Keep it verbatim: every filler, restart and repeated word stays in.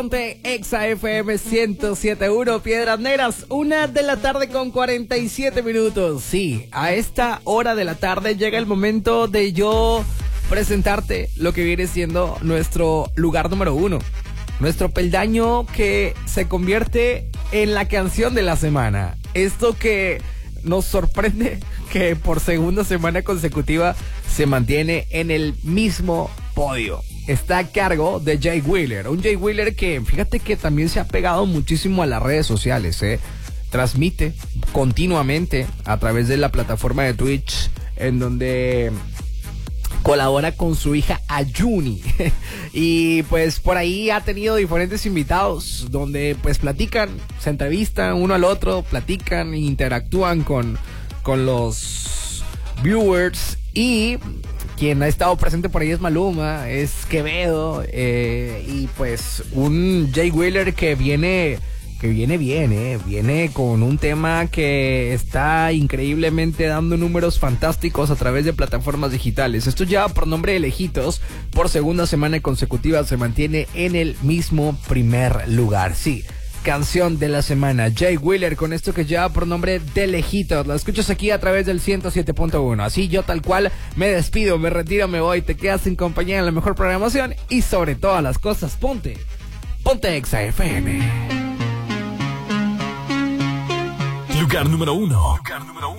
Exa F M ciento siete punto uno, Piedras Negras, una de la tarde con cuarenta y siete minutos. Sí, a esta hora de la tarde llega el momento de yo presentarte lo que viene siendo nuestro lugar número uno. Nuestro peldaño que se convierte en la canción de la semana. Esto que nos sorprende que por segunda semana consecutiva se mantiene en el mismo podio. Está a cargo de Jay Wheeler, un Jay Wheeler que fíjate que también se ha pegado muchísimo a las redes sociales, ¿eh? Transmite continuamente a través de la plataforma de Twitch, en donde colabora con su hija Ayuni y pues por ahí ha tenido diferentes invitados donde pues platican, se entrevistan uno al otro, platican e interactúan con, con los viewers. Y quien ha estado presente por ahí es Maluma, es Quevedo, eh, y pues un Jay Wheeler que viene, que viene bien, eh, viene con un tema que está increíblemente dando números fantásticos a través de plataformas digitales. Esto ya por nombre de Lejitos, por segunda semana consecutiva se mantiene en el mismo primer lugar. Sí, canción de la semana, Jay Wheeler con esto que lleva por nombre de Lejitos. La escuchas aquí a través del ciento siete punto uno. Así yo tal cual me despido, me retiro, me voy. Te quedas en compañía en la mejor programación y sobre todas las cosas, ponte, ponte Exa F M. Lugar número uno. Lugar número uno.